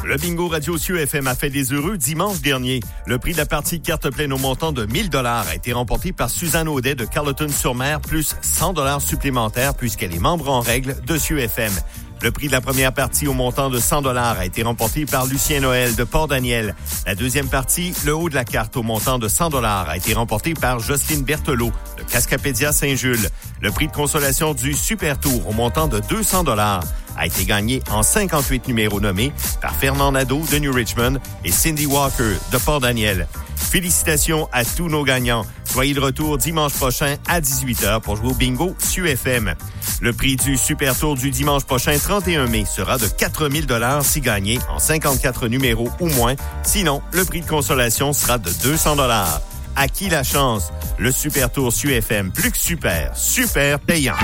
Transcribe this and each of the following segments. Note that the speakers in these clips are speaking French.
Le bingo Radio CIUS-FM a fait des heureux dimanche dernier. Le prix de la partie carte pleine au montant de 1 000 $ a été remporté par Suzanne Audet de Carleton-sur-Mer, plus 100 $ supplémentaires puisqu'elle est membre en règle de CIUS-FM. Le prix de la première partie au montant de 100 $ a été remporté par Lucien Noël de Port-Daniel. La deuxième partie, le haut de la carte au montant de 100 $ a été remporté par Jocelyne Berthelot de Cascapédia Saint-Jules. Le prix de consolation du Super Tour au montant de 200 $ a été gagné en 58 numéros nommés par Fernand Nadeau de New Richmond et Cindy Walker de Port-Daniel. Félicitations à tous nos gagnants. Soyez de retour dimanche prochain à 18h pour jouer au bingo CIUS-FM. Le prix du Super Tour du dimanche prochain, 31 mai, sera de 4 000 $ si gagné en 54 numéros ou moins. Sinon, le prix de consolation sera de 200 $. À qui la chance? Le Super Tour CIUS-FM, plus que super, super payant.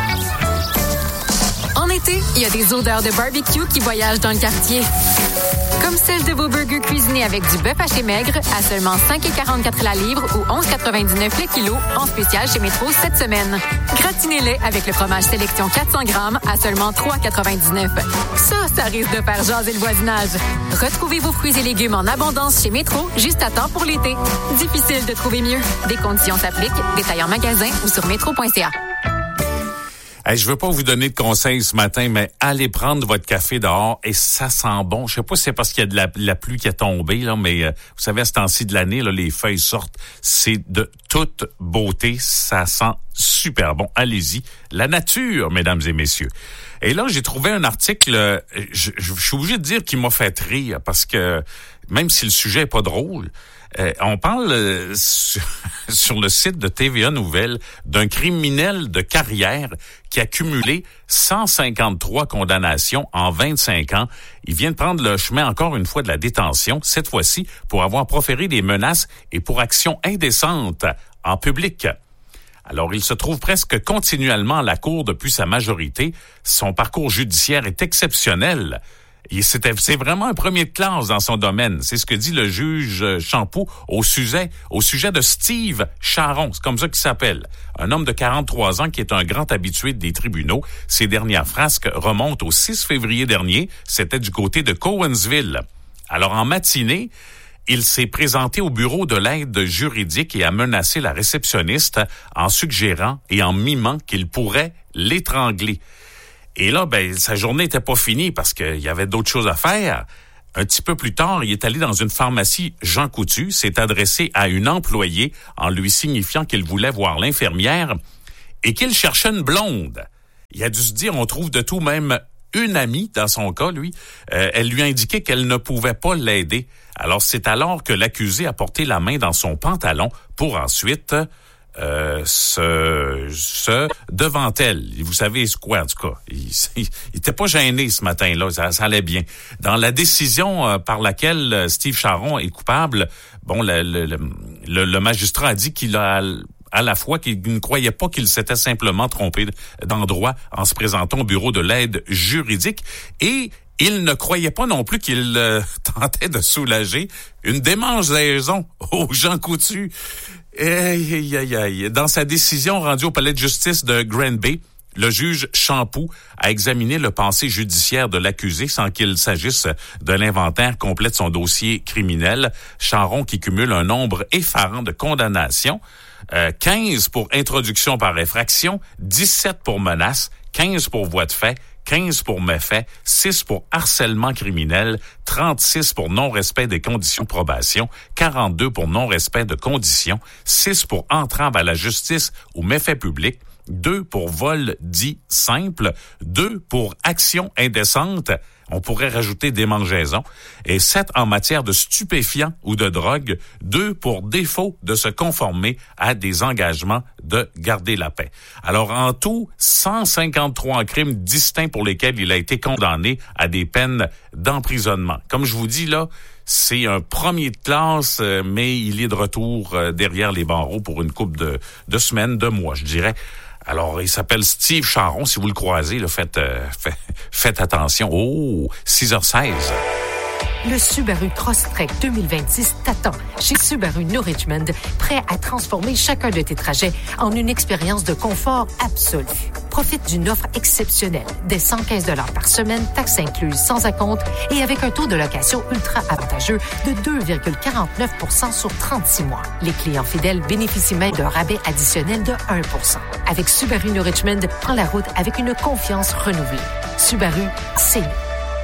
En été, il y a des odeurs de barbecue qui voyagent dans le quartier. Comme celle de vos burgers cuisinés avec du bœuf haché maigre à seulement 5,44 la livre ou 11,99 le kilo en spécial chez Métro cette semaine. Gratinez-les avec le fromage sélection 400 grammes à seulement 3,99. Ça risque de faire jaser le voisinage. Retrouvez vos fruits et légumes en abondance chez Métro juste à temps pour l'été. Difficile de trouver mieux. Des conditions s'appliquent. Détails en magasin ou sur métro.ca. Hey, je veux pas vous donner de conseils ce matin, mais allez prendre votre café dehors et ça sent bon. Je sais pas si c'est parce qu'il y a de la pluie qui est tombée, là, mais vous savez, à ce temps-ci de l'année, là, les feuilles sortent. C'est de toute beauté. Ça sent super bon. Allez-y. La nature, mesdames et messieurs. Et là, j'ai trouvé un article, je suis obligé de dire qu'il m'a fait rire parce que même si le sujet est pas drôle, on parle sur le site de TVA Nouvelles d'un criminel de carrière qui a cumulé 153 condamnations en 25 ans. Il vient de prendre le chemin encore une fois de la détention, cette fois-ci pour avoir proféré des menaces et pour actions indécentes en public. Alors, il se trouve presque continuellement à la cour depuis sa majorité. Son parcours judiciaire est exceptionnel. C'est vraiment un premier de classe dans son domaine. C'est ce que dit le juge Champoux au sujet de Steve Charron. C'est comme ça qu'il s'appelle. Un homme de 43 ans qui est un grand habitué des tribunaux. Ses dernières frasques remontent au 6 février dernier. C'était du côté de Cowansville. Alors, en matinée, il s'est présenté au bureau de l'aide juridique et a menacé la réceptionniste en suggérant et en mimant qu'il pourrait l'étrangler. Et là, sa journée n'était pas finie parce qu'il y avait d'autres choses à faire. Un petit peu plus tard, il est allé dans une pharmacie Jean Coutu, s'est adressé à une employée en lui signifiant qu'il voulait voir l'infirmière et qu'il cherchait une blonde. Il a dû se dire, on trouve de tout, même une amie, dans son cas, lui. Elle lui a indiqué qu'elle ne pouvait pas l'aider. Alors, c'est alors que l'accusé a porté la main dans son pantalon pour ensuite devant elle. Vous savez quoi, en tout cas. Il était pas gêné ce matin-là. Ça allait bien. Dans la décision par laquelle Steve Charron est coupable, le magistrat a dit qu'il a à la fois qu'il ne croyait pas qu'il s'était simplement trompé d'endroit en se présentant au bureau de l'aide juridique et il ne croyait pas non plus qu'il tentait de soulager une démangeaison aux Jean Coutu. Dans sa décision rendue au palais de justice de Grand Bay, le juge Champoux a examiné le passé judiciaire de l'accusé sans qu'il s'agisse de l'inventaire complet de son dossier criminel. Charron qui cumule un nombre effarant de condamnations, 15 pour introduction par effraction, 17 pour menace, 15 pour voie de fait, 15 pour méfait, 6 pour harcèlement criminel, 36 pour non-respect des conditions de probation, 42 pour non-respect de conditions, 6 pour entrave à la justice ou méfait public, 2 pour vol dit simple, 2 pour action indécente, on pourrait rajouter démangeaison, et 7 en matière de stupéfiants ou de drogue, 2 pour défaut de se conformer à des engagements de garder la paix. Alors en tout, 153 crimes distincts pour lesquels il a été condamné à des peines d'emprisonnement. Comme je vous dis là, c'est un premier de classe, mais il est de retour derrière les barreaux pour une couple de semaines, de mois, je dirais. Alors, il s'appelle Steve Charron. Si vous le croisez, là, faites attention. Oh, 6h16. Le Subaru Crosstrek 2026 t'attend chez Subaru New Richmond, prêt à transformer chacun de tes trajets en une expérience de confort absolue. Profite d'une offre exceptionnelle, dès 115 $ par semaine, taxes incluses sans acompte et avec un taux de location ultra avantageux de 2,49 % sur 36 mois. Les clients fidèles bénéficient même d'un rabais additionnel de 1 %. Avec Subaru New Richmond, prends la route avec une confiance renouvelée. Subaru, c'est nous.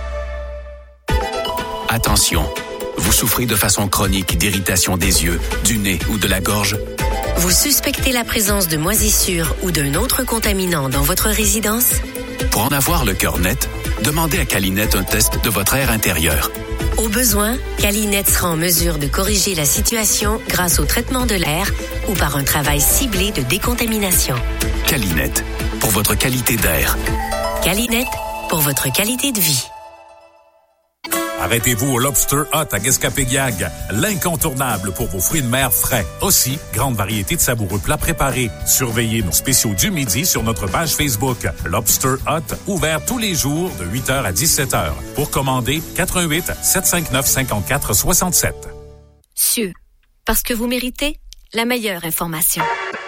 Attention, vous souffrez de façon chronique d'irritation des yeux, du nez ou de la gorge? Vous suspectez la présence de moisissures ou d'un autre contaminant dans votre résidence? Pour en avoir le cœur net, demandez à Calinette un test de votre air intérieur. Au besoin, Calinette sera en mesure de corriger la situation grâce au traitement de l'air ou par un travail ciblé de décontamination. Calinette, pour votre qualité d'air. Calinette, pour votre qualité de vie. Arrêtez-vous au Lobster Hut à Guescapéguiag, l'incontournable pour vos fruits de mer frais. Aussi, grande variété de savoureux plats préparés. Surveillez nos spéciaux du midi sur notre page Facebook. Lobster Hut, ouvert tous les jours de 8h à 17h. Pour commander, 88 759 54 67. CIeux, parce que vous méritez la meilleure information.